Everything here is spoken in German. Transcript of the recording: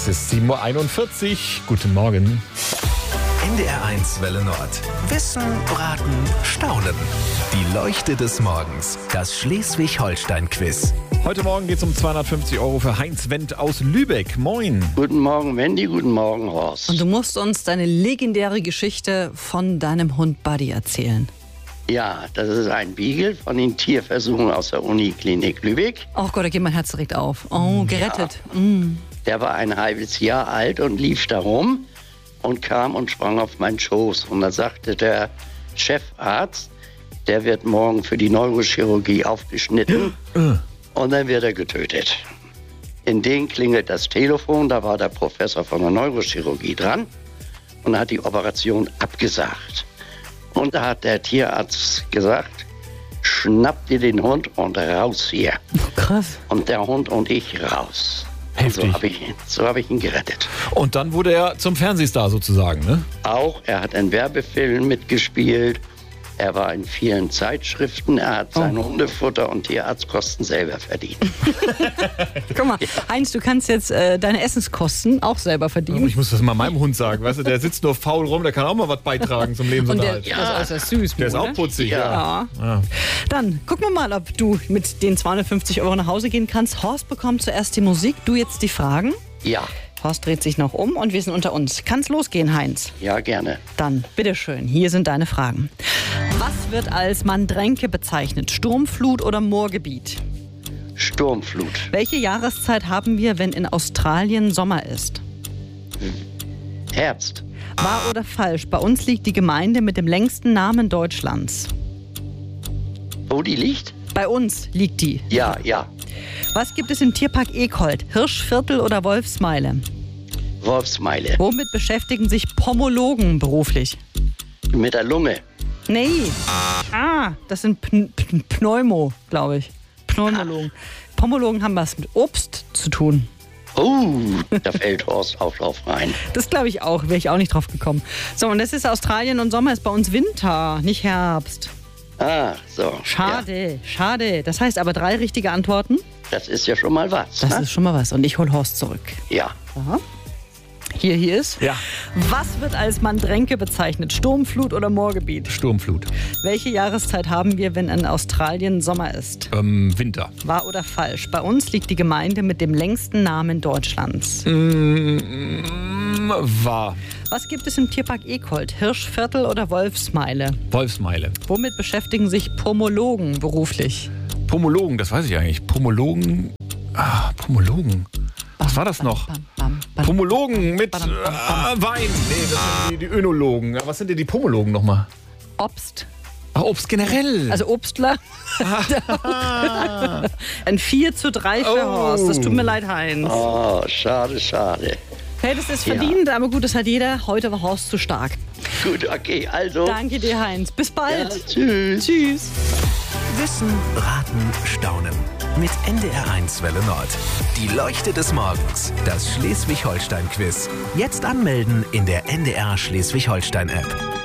Es ist 7.41 Uhr. Guten Morgen. NDR1 Welle Nord. Wissen, Raten, Staunen. Die Leuchte des Morgens. Das Schleswig-Holstein-Quiz. Heute Morgen geht es um 250 € für Heinz Wendt aus Lübeck. Moin. Guten Morgen, Wendy. Guten Morgen, Horst. Und du musst uns deine legendäre Geschichte von deinem Hund Buddy erzählen. Ja, das ist ein Beagle von den Tierversuchen aus der Uniklinik Lübeck. Oh Gott, da geht mein Herz direkt auf. Oh, gerettet. Ja. Der war ein halbes Jahr alt und lief da rum und kam und sprang auf meinen Schoß. Und da sagte der Chefarzt, der wird morgen für die Neurochirurgie aufgeschnitten und dann wird er getötet. In dem klingelt das Telefon, da war der Professor von der Neurochirurgie dran und hat die Operation abgesagt. Und da hat der Tierarzt gesagt, schnapp dir den Hund und raus hier. Krass. Und der Hund und ich raus. Heftig. So hab ich ihn gerettet. Und dann wurde er zum Fernsehstar sozusagen, ne? Auch, er hat in Werbefilmen mitgespielt. Er war in vielen Zeitschriften. Er hat sein Hundefutter und Tierarztkosten selber verdient. Guck mal, Heinz, du kannst jetzt deine Essenskosten auch selber verdienen. Ich muss das mal meinem Hund sagen. Weißt du, der sitzt nur faul rum, der kann auch mal was beitragen zum Und der Lebensunterhalt. ist äußerst süß. Der ist auch putzig, ja. Dann gucken wir mal, ob du mit den 250 € nach Hause gehen kannst. Horst bekommt zuerst die Musik, du jetzt die Fragen. Ja, Horst dreht sich noch um und wir sind unter uns. Kann's losgehen, Heinz? ja, gerne. Dann, bitteschön, hier sind deine Fragen. Was wird als Mandränke bezeichnet? Sturmflut oder Moorgebiet? Sturmflut. Welche Jahreszeit haben wir, wenn in Australien Sommer ist? Herbst. Wahr oder falsch? Bei uns liegt die Gemeinde mit dem längsten Namen Deutschlands. Wo die liegt? Bei uns liegt die. Ja, ja. Was gibt es im Tierpark Ekhold? Hirschviertel oder Wolfsmeile? Wolfsmeile. Womit beschäftigen sich Pomologen beruflich? Mit der Lunge. Nee. Das sind Pneumo, glaube ich. Pneumologen. Pomologen haben was mit Obst zu tun. Da fällt Horst Auflauf rein. Das glaube ich auch, wäre ich auch nicht drauf gekommen. So, und das ist Australien und Sommer ist bei uns Winter, nicht Herbst. So. Schade, Ja, schade. Das heißt aber 3 richtige Antworten. das ist ja schon mal was. Das ne? ist schon mal was. Und ich hol Horst zurück. Ja. Aha. Hier ist. Ja, Was wird als Mandränke bezeichnet? Sturmflut oder Moorgebiet? Sturmflut. Welche Jahreszeit haben wir, wenn in Australien Sommer ist? Winter. Wahr oder falsch? Bei uns liegt die Gemeinde mit dem längsten Namen Deutschlands. War Was gibt es im Tierpark Ekhold? Hirschviertel oder Wolfsmeile? Wolfsmeile. Womit beschäftigen sich Pomologen beruflich? Pomologen, das weiß ich eigentlich. Pomologen. Pomologen. Was war das noch? Pomologen mit Wein. Nee, das sind die Önologen. Ja, was sind denn die Pomologen nochmal? Obst. Ach, Obst generell. Also Obstler. Ein 4:3 für Horst. Das tut mir leid, Heinz. Oh, schade, schade. Hättest es verdient, aber gut, das hat jeder. Heute war Horst zu stark. Gut, okay, also. Danke dir, Heinz. Bis bald. Ja, tschüss. Tschüss. Wissen, Raten, Staunen. Mit NDR1 Welle Nord. Die Leuchte des Morgens. Das Schleswig-Holstein-Quiz. Jetzt anmelden in der NDR Schleswig-Holstein-App.